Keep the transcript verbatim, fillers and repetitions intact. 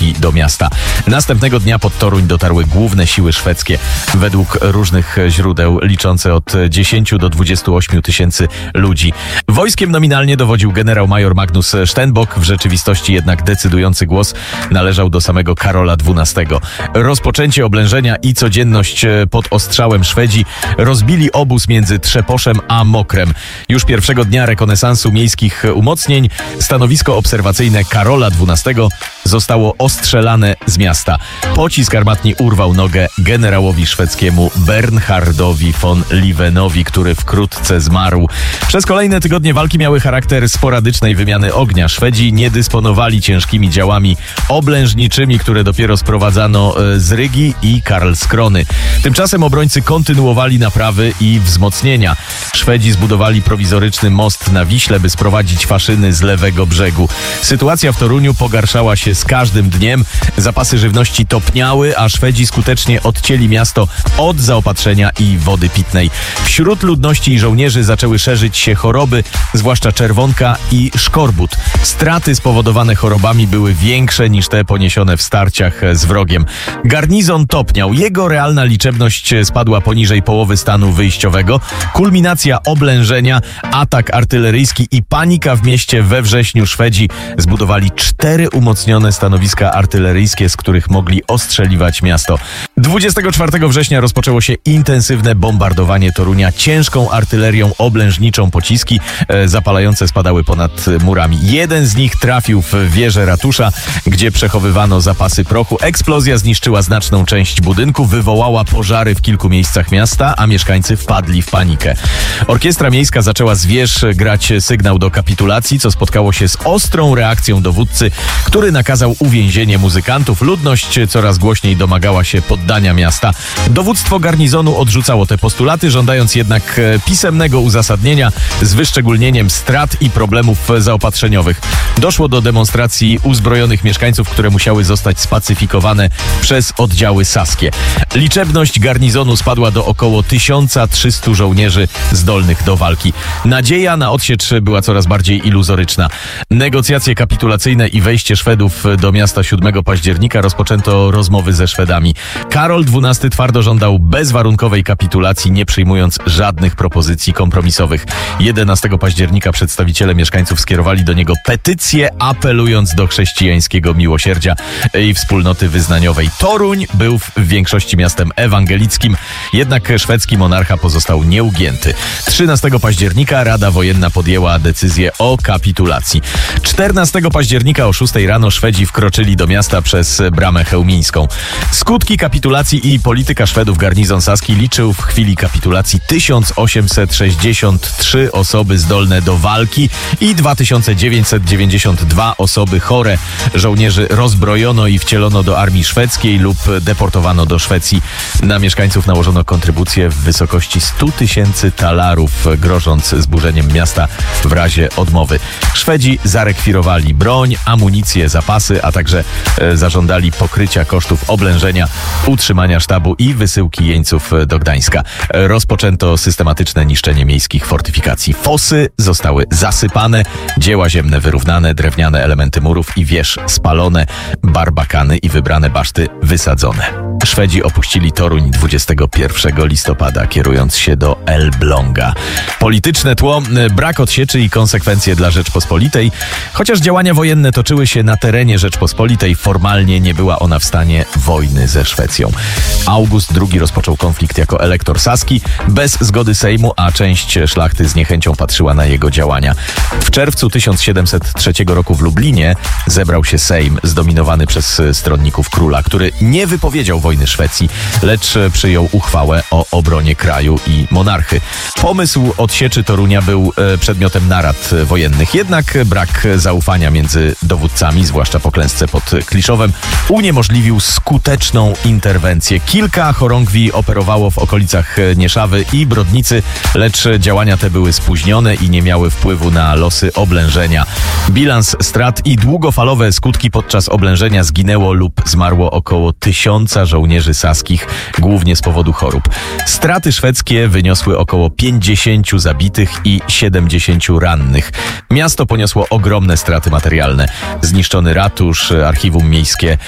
wkroczyli do miasta. Następnego dnia pod Toruń dotarły główne siły szwedzkie, według różnych źródeł liczące od dziesięciu do dwudziestu ośmiu tysięcy ludzi. Wojskiem nominalnie dowodził generał-major Magnus Stenbock, w rzeczywistości jednak decydujący głos należał do samego Karola dwunastego. Rozpoczęcie oblężenia i codzienność pod ostrzałem Szwedzi rozbili obóz między Trzeposzem a Mokrem. Już pierwszego dnia rekonesansu miejskich umocnień stanowisko obserwacyjne Karola dwunastego zostało ostrzelane z miasta. Pocisk armatni urwał nogę generałowi szwedzkiemu Bernhardowi von Liewenowi, który wkrótce zmarł. Przez kolejne tygodnie walki miały charakter sporadycznej wymiany ognia. Szwedzi nie dysponowali ciężkimi działami oblężniczymi, które dopiero sprowadzano z Rygi i Karlskrony. Tymczasem obrońcy kontynuowali naprawy i wzmocnienia. Szwedzi zbudowali prowizoryczny most na Wiśle, by sprowadzić faszyny z lewego brzegu. Sytuacja w Toruniu pogarszała się z każdym dniem. Zapasy żywności topniały, a Szwedzi skutecznie odcięli miasto od zaopatrzenia i wody pitnej. Wśród ludności i żołnierzy zaczęły szerzyć się choroby, zwłaszcza czerwonka i szkorbut. Straty spowodowane chorobami były większe niż te poniesione w starciach z wrogiem. Garnizon topniał. Jego realna liczebność spadła poniżej połowy stanu wyjściowego. Kulminacja oblężenia, atak artyleryjski i panika w mieście. We wrześniu Szwedzi zbudowali cztery umocnione stanowiska artyleryjskie, z których mogli ostrzeliwać miasto. dwudziestego czwartego września rozpoczęło się intensywne bombardowanie Torunia ciężką artylerią oblężniczą. Pociski e, zapalające spadały ponad murami. Jeden z nich trafił w wieżę ratusza, gdzie przechowywano zapasy prochu. Eksplozja zniszczyła znaczną część budynku, wywołała pożary w kilku miejscach miasta, a mieszkańcy wpadli w panikę. Orkiestra miejska zaczęła z wież grać sygnał do kapitulacji, co spotkało się z ostrą reakcją dowódcy, który nakazał uwięzienie muzykantów. Ludność coraz głośniej domagała się poddania miasta. Dowództwo garnizonu odrzucało te postulaty, żądając jednak pisemnego uzasadnienia z wyszczególnieniem strat i problemów zaopatrzeniowych. Doszło do demonstracji uzbrojonych mieszkańców, które musiały zostać spacyfikowane przez oddziały saskie. Liczebność garnizonu spadła do około tysiąc trzystu żołnierzy zdolnych do walki. Nadzieja na odsiecz była coraz bardziej iluzoryczna. Negocjacje kapitulacyjne i wejście Szwedów do miasta siódmego października rozpoczęto rozmowy ze Szwedami. Karol dwunasty twardo żądał bezwarunkowej kapitulacji, nie przyjmując żadnych propozycji kompromisowych. jedenastego października przedstawiciele mieszkańców skierowali do niego petycję, apelując do chrześcijańskiego miłosierdzia i wspólnoty wyznaniowej. Toruń był w większości miastem ewangelickim, jednak szwedzki monarcha pozostał nieugięty. trzynastego października Rada Wojenna podjęła decyzję o kapitulacji. czternastego października o szóstej rano Szwedzi wkroczyli do miasta przez bramę chełmińską. Skutki kapitulacji i polityka Szwedów garnizon saski liczył w chwili kapitulacji tysiąc osiemset sześćdziesiąt trzy osoby zdolne do walki i dwa tysiące dziewięćset dziewięćdziesiąt dwa osoby chore. Żołnierzy rozbrojono i wcielono do armii szwedzkiej lub deportowano do Szwecji. Na mieszkańców nałożono kontrybucje w wysokości stu tysięcy talarów, grożąc zburzeniem miasta w razie odmowy. Szwedzi zarekwirowali broń, amunicję, zapasy, a także e, zażądali pokrycia kosztów oblężenia, utrzymania sztabu i wysyłki jeńców do Gdańska. E, rozpoczęto systematyczne niszczenie miejskich fortyfikacji. Fosy zostały zasypane, dzieła ziemne wyrównane, drewniane elementy murów i wież spalone, barbakany i wybrane baszty wysadzone. Szwedzi opuścili Toruń dwudziestego pierwszego listopada, kierując się do Elbląga. Polityczne tło, brak odsieczy i konsekwencje dla Rzeczpospolitej. Chociaż działania wojenne toczyły się na terenie Rzeczpospolitej, formalnie nie była ona w stanie wojny ze Szwecją. August drugi rozpoczął konflikt jako elektor saski, bez zgody Sejmu, a część szlachty z niechęcią patrzyła na jego działania. W czerwcu tysiąc siedemset trzeciego roku w Lublinie zebrał się Sejm zdominowany przez stronników króla, który nie wypowiedział wojny Szwecji, lecz przyjął uchwałę o obronie kraju i monarchy. Pomysł odsieczy Torunia był przedmiotem narad wojennych, jednak brak zaufania między dowódcami, zwłaszcza po klęsce pod Kliszowem, uniemożliwił skuteczną interwencję. Kilka chorągwi operowało w okolicach Nieszawy i Brodnicy, lecz działania te były spóźnione i nie miały wpływu na losy oblężenia. Bilans strat i długofalowe skutki: podczas oblężenia zginęło lub zmarło około tysiąca żołnierzy saskich, głównie z powodu chorób. Straty szwedzkie wyniosły około pięćdziesięciu zabitych i siedemdziesięciu rannych. Miasto poniosło ogromne straty materialne. Zniszczony ratusz, archiwum miejskie,